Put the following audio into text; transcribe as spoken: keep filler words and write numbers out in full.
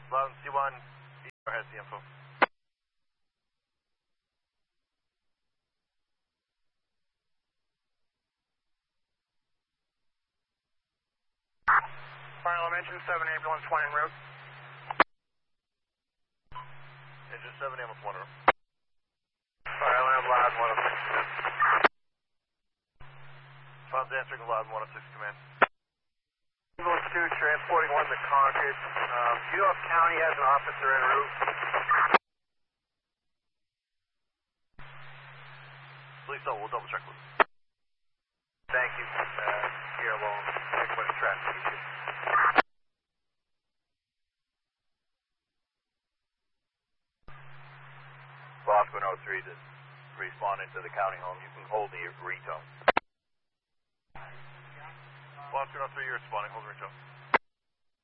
Loudon C one, has the info. Final mention, seven ambulance, one en route. Engine seven, ambulance one en route. Fire lamp, Loudon one oh six, command. Funds answering Loudon one oh six, command. Ambulance two, transporting one to Concord. Um, do you know if county has an officer en route? Please don't, we'll double check with you. Thank you. Uh, here alone. Check what traffic issue. Boss one oh three is responding to the county home. You can hold the retone. Boss one oh three, you're responding, hold the retone.